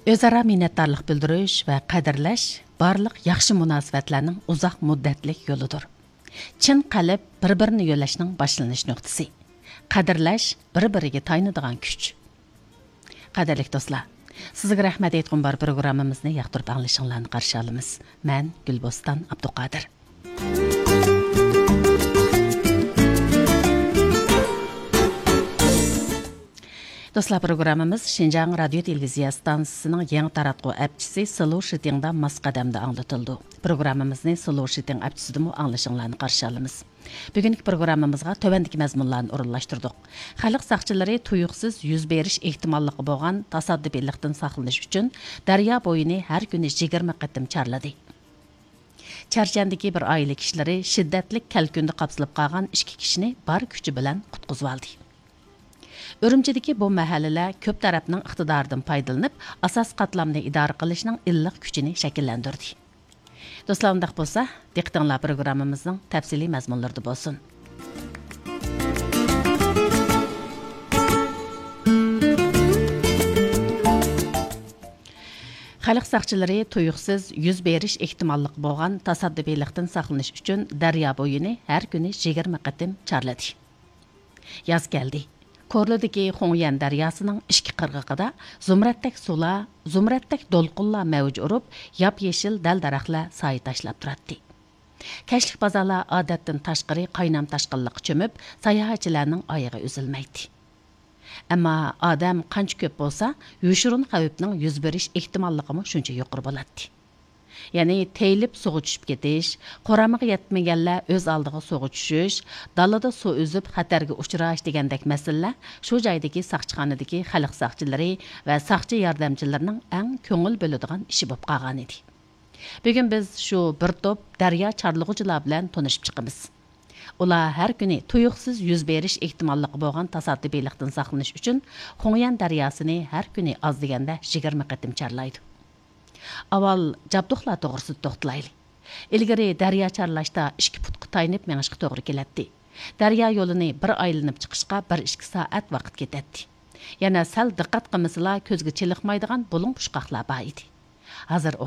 Özara minnətdarlıq bildiriş və qədərləş barlıq yaxşı münasibətlərinin uzaq müddətlik yoludur. Çin qalib bir-birini yo'llashning boshlanish nuqtasi. Qadrlash bir-biriga tayanadigan kuch. Qadrli do'stlar, sizga rahmat aytgan bar programmamizni yoqtirib anglashinglarni qarshi olamiz. Men Gulboston Abduqodir. Dostlar, programımız Şinjan Radyo Televiziya Stansiyasının yangi taratqu əpçisi Sulu Shitingda Masqadamda anlatıldı. Programımızı Sulu Shiting əpçisidimi anlaşınlarını qarşı alımız. Bugünkü programımızga tövəndiki məzmunlarını orunlaşdırdıq. Xalq saqçıları tuyuqsuz yüz beriş ehtimallığı bolğan tasaddibillikdən saqlanish üçün daryo boyunu hər günü 20 qatim çarladı. Çarşandagi bir oila kişiləri şiddətli kəlkündə qapsılıb qalğan 2 kişini bar küçü bilan qutquzub aldı. Ürümçidagi bu mahallalar ko'p tarafning iqtidoridan foydalanib, asos qatlamni idora qilishning illiq kuchini shakllantirdi. Do'stlar, undaq bo'lsa, diqqatinglar programmamizning tafsiliy mazmunlarida bo'lsin. Xalq saqchilari tuyuqsiz yuz berish ehtimolliq bo'lgan tasaddibilikdan saqlanish uchun daryo bo'yini har kuni 20 qatim chorladi. Yoz keldi. Korludagi Xongyan daryosining ishki qirg'og'ida zumratdak sular, zumratdak do'lqinlar mavj urib, yop-yeshil dal-daraxtlar soy tashlab turadi. Kashlik bozorlar odatdan tashqari qaynam tashqinliq cho'mib, sayohatchilarning oyog'i uzilmaydi. Ammo odam qancha ko'p bo'lsa, yushurun xavfning yuz berish ehtimolligi shuncha yuqori bo'ladi. Ya'ni teylib suv tushib ketish, qoramiga yetmaganlar o'z oldiga suv tushish, dalada suv uzib xatarga uchrash degandek masalalar shu joydagi saqchixonadagi xalq saqchilari va saqchi yordamchilarining eng ko'ngil bo'ladigan ishi bo'lib qolgan edi. Bugun biz shu bir to'p daryo chorlug'uchilar bilan tanishib chiqamiz. Ular har kuni tuyuqsiz yuz berish ehtimolligi bo'lgan tasaddibilikdan saqlanish uchun Xongyan daryosini har kuni oz deganda 20 qatim chorlaydi. Aval jabduqlar to'g'risida to'xtalaylik. Ilgari daryo chorlashda 2 putqa taynib mengishga to'g'ri keladi. Daryo yo'lini bir aylanib chiqishga 1-2 soat vaqt ketadi. Yana sal diqqat qilmasalar ko'zga chiliqmaydigan bulung pushqoqlar bor edi. Hozir